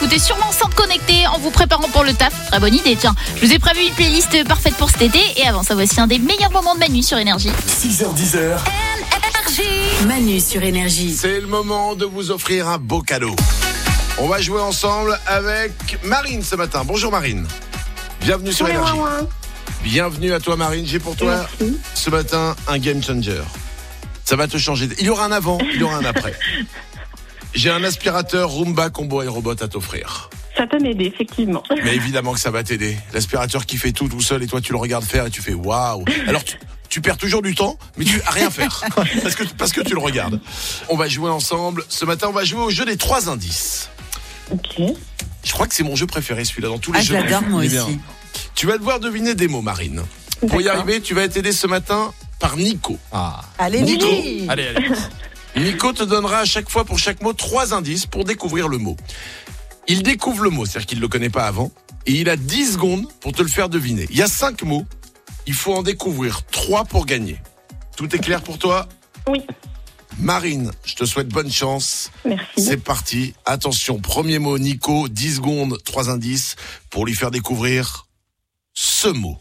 écouter sur l'enceinte connectée en vous préparant pour le taf. Très bonne idée, tiens. Je vous ai prévu une playlist parfaite pour cet été. Et avant ça, voici un des meilleurs moments de Manu sur Énergie. 6h-10h. Manu sur Énergie. C'est le moment de vous offrir un beau cadeau. On va jouer ensemble avec Marine ce matin. Bonjour Marine. Bienvenue sur Énergie. Bienvenue à toi Marine. J'ai pour toi ce matin un game changer. Ça va te changer. Il y aura un avant, il y aura un après. J'ai un aspirateur Roomba Combo iRobot à t'offrir. Ça peut m'aider, effectivement. Mais évidemment que ça va t'aider. L'aspirateur qui fait tout seul et toi tu le regardes faire et tu fais waouh. Alors tu perds toujours du temps, mais tu as rien faire. parce que tu le regardes. On va jouer ensemble. Ce matin, on va jouer au jeu des 3 indices. Ok. Je crois que c'est mon jeu préféré, celui-là, dans tous les jeux. Je l'adore, moi aussi. Tu vas devoir deviner des mots, Marine. Pour y arriver, tu vas être aidé ce matin par Nico. Allez, Nico. Nico. Allez. Nico te donnera à chaque fois, pour chaque mot, 3 indices pour découvrir le mot. Il découvre le mot, c'est-à-dire qu'il ne le connaît pas avant, et il a 10 secondes pour te le faire deviner. Il y a 5 mots, il faut en découvrir 3 pour gagner. Tout est clair pour toi ? Oui. Marine, je te souhaite bonne chance. Merci. C'est parti. Attention, premier mot, Nico, 10 secondes, 3 indices pour lui faire découvrir ce mot.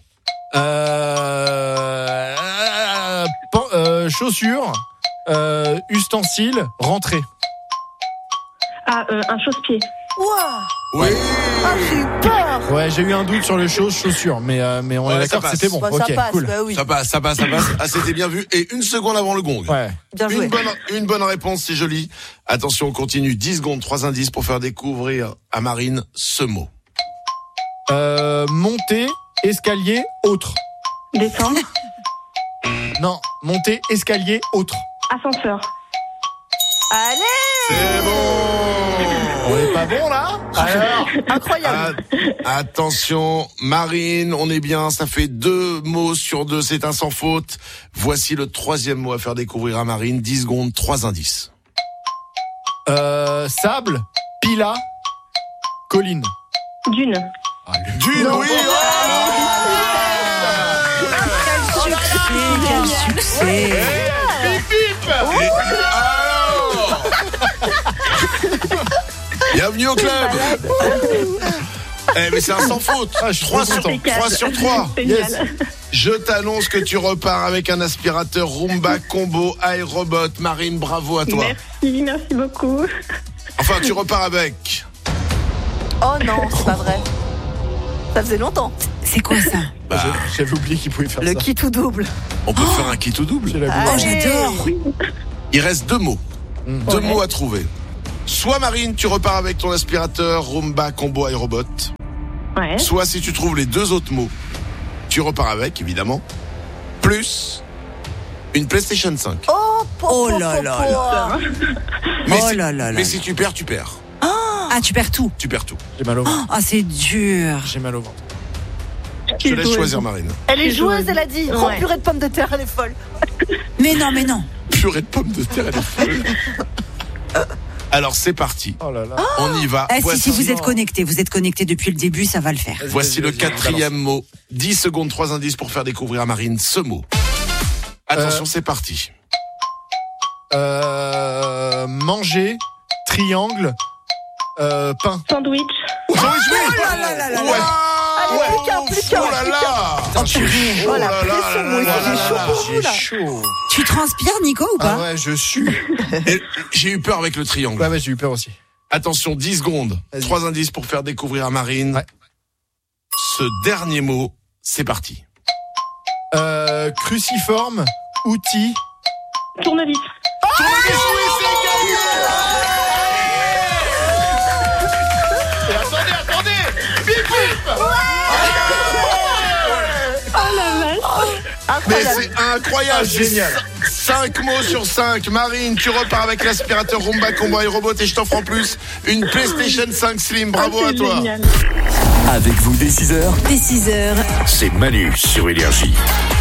Chaussures, ustensiles, rentrée. Un chausse-pied. Ouah. Oui. Ah, j'ai eu peur. Ouais, j'ai eu un doute sur le chaussures, mais on est Ouais, d'accord, ça passe. c'était bon. Bah, Ok, ça passe, cool. bah oui. Ça passe. Ah, c'était bien vu. Et 1 seconde avant le gong. Ouais. Bien joué. Une bonne réponse, c'est joli. Attention, on continue. 10 secondes, 3 indices pour faire découvrir à Marine ce mot. Monter, escalier, autre. Descendre. Non, monter, escalier, autre. Ascenseur. Allez. C'est bon. On est pas bon là? Alors, Incroyable. Attention, Marine, on est bien. Ça fait 2 mots sur 2. C'est un sans faute. Voici le 3e mot à faire découvrir à Marine. 10 secondes, 3 indices. sable, pila, colline. Dune. Dune, oui. Quel succès. Bienvenue au club. Mais c'est un sans faute. 3 sur 3. Yes. Je t'annonce que tu repars avec un aspirateur Roomba Combo iRobot. Marine, bravo à toi. Merci beaucoup. Enfin, tu repars avec. Oh non, c'est pas vrai. Ça faisait longtemps. C'est quoi ça? J'avais oublié qu'il pouvait faire Le ça. kit ou double. On peut faire un kit ou double. J'ai la Oh, boule. j'adore. Il reste 2 mots. 2 Ouais. mots à trouver. Soit Marine, tu repars avec ton aspirateur Roomba Combo iRobot. Ouais. Soit si tu trouves les 2 autres mots, tu repars avec, évidemment. Plus une PlayStation 5. Oh là là là. Mais si tu perds, tu perds. Ah, tu perds tout. Tu perds tout. J'ai mal au ventre. Ah, c'est dur. J'ai mal au ventre. Je te laisse choisir, Marine. Elle est joueuse, elle a dit. Ouais. Oh, purée de pommes de terre, elle est folle. Mais non. Purée de pommes de terre, elle est folle. Alors c'est parti. Oh là là. On y va. Eh, si vous êtes connectés depuis le début, ça va le faire. Voici le Vas-y, 4e mot. 10 secondes, 3 indices pour faire découvrir à Marine ce mot. Attention, c'est parti. Manger, triangle, pain. Sandwich. Oh là là là. Ouais. Allez, plus qu'un. Oh là là. Oh la pression, moi aussi, j'ai chaud pour vous, J'ai là. chaud. Tu transpires, Nico, ou pas? Ah ouais, je suis. Et j'ai eu peur avec le triangle. Ouais, j'ai eu peur aussi. Attention, 10 secondes. Vas-y. 3 indices pour faire découvrir à Marine. Ouais. Ce dernier mot, c'est parti. Cruciforme, outil. Tournevis. Et attendez. Bip bip. Mais c'est incroyable. Génial. 5 mots sur 5. Marine, tu repars avec l'aspirateur Roomba Combo iRobot et je t'offre en plus une PlayStation 5 Slim. Bravo à toi. Génial. Avec vous dès 6h, Dès 6h. c'est Manu sur Énergie.